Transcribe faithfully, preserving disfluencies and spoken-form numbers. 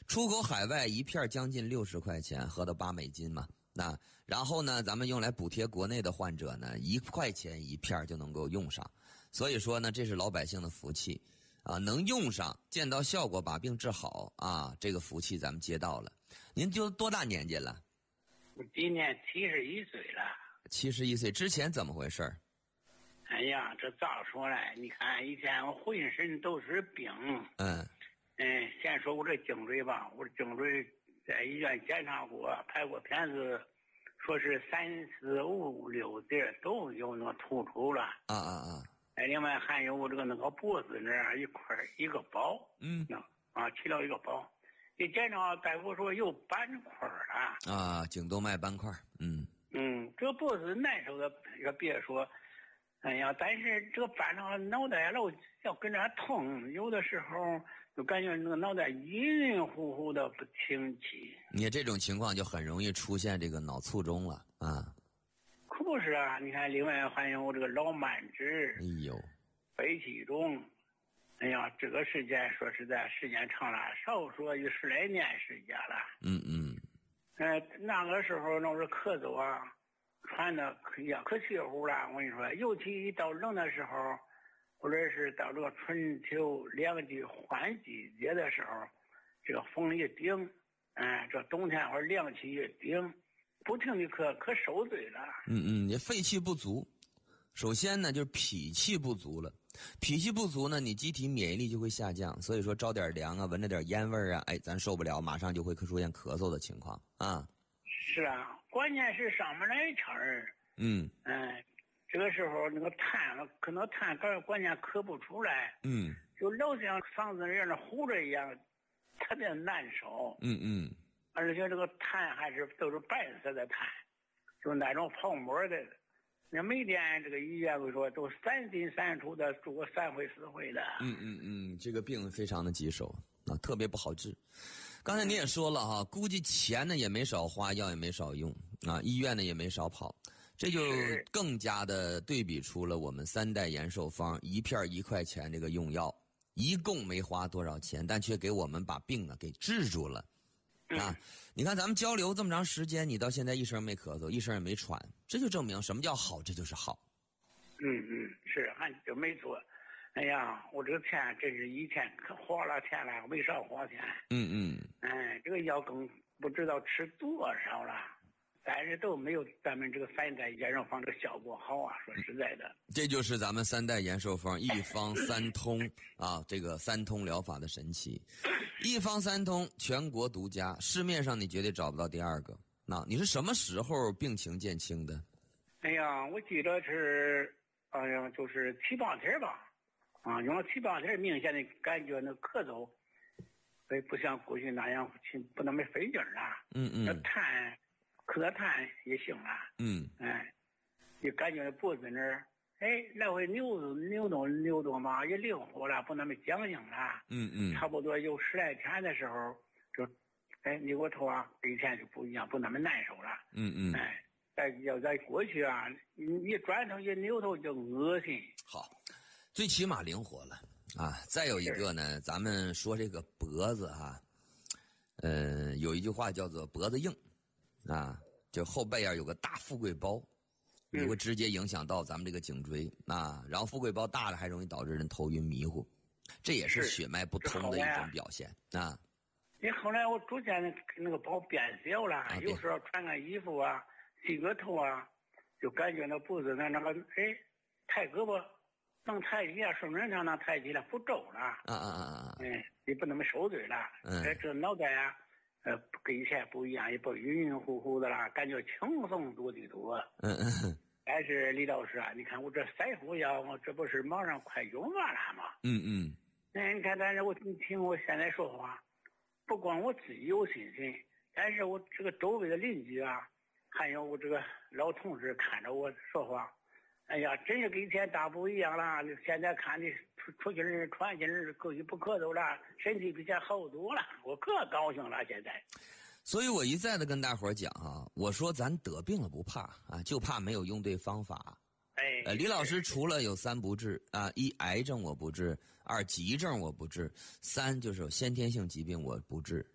出口海外一片将近六十块钱，合到八美金嘛。那然后呢，咱们用来补贴国内的患者呢，一块钱一片就能够用上。所以说呢，这是老百姓的福气啊，能用上，见到效果，把病治好啊，这个福气咱们接到了。您就多大年纪了？ 我今年七十一岁了。 七十一岁之前怎么回事？ 哎呀，这咋说呢？你看以前我浑身都是病。 嗯。 嗯，先说我这颈椎吧，我这颈椎在医院检查过，拍过片子，说是三四五六节都有那个突出了。 啊啊啊！ 哎，另外还有我这个那个脖子那儿一块一个包， 嗯， 啊，起了一个包。一检查，大夫说有斑块了。 啊，颈动脉斑块。嗯嗯，这脖子难受的也别说。哎呀，但是这个班上脑袋老要跟着痛，有的时候就感觉那个脑袋晕晕乎乎的不清晰。 你这种情况就很容易出现这个脑卒中了啊！ 可不是啊，你看，另外还有这个脑慢支， 哎呦， 肺气肿。哎呀，这个时间说实在，时间长了，少说有十来年时间了。 嗯嗯。 呃，那个时候那是咳嗽啊。喘的呀可气乎了，我跟你说，尤其一到冷的时候，或者是到这个春秋两季换季节的时候，这个风一顶，嗯，这冬天或者凉气一顶，不停的可可受罪了。 嗯嗯，你肺气不足，首先呢就是脾气不足了，脾气不足呢，你机体免疫力就会下降，所以说着点凉啊，闻着点烟味啊，哎，咱受不了，马上就会出现咳嗽的情况啊。 是啊，关键是上面那一茬儿， 嗯嗯，这个时候那个痰可能痰根关键咳不出来， 嗯， 就老像嗓子让那糊着一样，特别难受。 嗯嗯， 而且这个痰还是都是白色的痰，就那种泡沫的。那每天这个医院会说都三进三出的，住个三回四回的。 嗯嗯嗯，这个病非常的棘手啊，特别不好治。刚才你也说了哈，估计钱呢也没少花，药也没少用啊，医院呢也没少跑，这就更加的对比出了我们三代延寿方一片一块钱这个用药，一共没花多少钱，但却给我们把病啊给治住了啊！你看咱们交流这么长时间，你到现在一声没咳嗽，一声也没喘，这就证明什么叫好，这就是好。 嗯嗯，是，俺就没错。哎呀，我这个钱真是以前可花了钱了，没少花钱。 嗯嗯。 哎，这个药更不知道吃多少了，但是都没有咱们这个三代延寿方这个效果好啊！说实在的， 这就是咱们三代延寿方一方三通啊，这个三通疗法的神奇。一方三通，全国独家，市面上你绝对找不到第二个。那你是什么时候病情见轻的？ 哎呀，我记得是，哎呀，就是七八天吧。啊，用了七八天，明显的感觉那咳嗽，哎，不像过去那样不那么费劲了。 嗯嗯。 那痰，咳痰也行了。 嗯。 哎，就感觉脖子那儿，哎，来回扭扭动扭动嘛，也灵活了，不那么僵硬了。 嗯嗯。 差不多有十来天的时候，就，哎，扭过头啊，跟以前就不一样，不那么难受了。 嗯嗯。 哎，在要在过去啊，一转头一扭头就恶心。 好。最起码灵活了啊！再有一个呢，咱们说这个脖子哈、啊，呃，有一句话叫做脖子硬啊，就后背啊有个大富贵包，也会直接影响到咱们这个颈椎啊。然后富贵包大了，还容易导致人头晕迷糊，这也是血脉不通的一种表现啊。 你后来我逐渐的那个包变小了， 啊、 有时候穿个衣服啊，洗个头啊，就感觉那脖子那那个哎抬胳膊。能抬起啊，顺顺上能抬起来，不皱了。 啊啊啊啊！ 嗯，也不那么受罪了。 嗯， 这这脑袋啊，呃，跟以前不一样，也不晕晕乎乎的了，感觉轻松多的多。 嗯嗯。 但是李老师啊，你看我这三副药，我这不是马上快用完了吗？ 嗯嗯。 哎，你看，但是我你听我现在说话，不光我自己有信心，但是我这个周围的邻居啊，还有我这个老同志看着我说话。哎呀，真是跟以前大不一样了。现在看的出出去人传进人，过去不咳嗽了，身体比以前好多了，我可高兴了。现在， 所以我一再的跟大伙儿讲啊，我说咱得病了不怕啊，就怕没有用对方法。 哎， 呃，李老师除了有三不治啊，一癌症我不治，二急症我不治，三就是有先天性疾病我不治